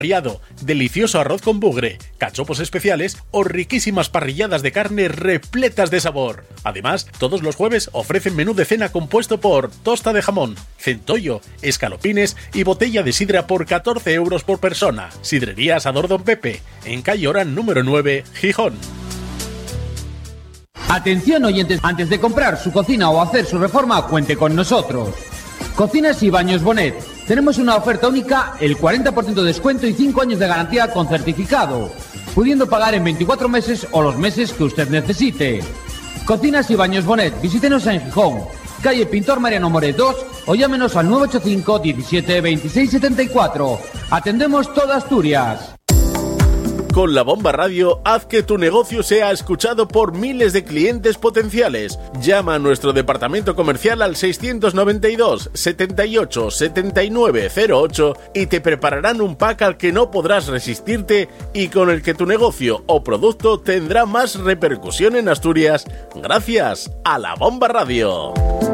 variado, delicioso arroz con bugre, cachopos especiales o riquísimas parrilladas de carne repletas de sabor. Además, todos los jueves ofrecen menú de cena compuesto por tosta de jamón, centollo, escalopines y botella de sidra por 14 euros por persona. Sidrería Asador Don Pepe, en calle Orán número 9, Gijón. Atención oyentes, antes de comprar su cocina o hacer su reforma, cuente con nosotros. Cocinas y Baños Bonet. Tenemos una oferta única, el 40% de descuento y 5 años de garantía con certificado, pudiendo pagar en 24 meses o los meses que usted necesite. Cocinas y Baños Bonet. Visítenos en Gijón, calle Pintor Mariano Moret 2 o llámenos al 985 17 26 74. Atendemos toda Asturias. Con La Bomba Radio, haz que tu negocio sea escuchado por miles de clientes potenciales. Llama a nuestro departamento comercial al 692 78 79 08 y te prepararán un pack al que no podrás resistirte y con el que tu negocio o producto tendrá más repercusión en Asturias gracias a La Bomba Radio.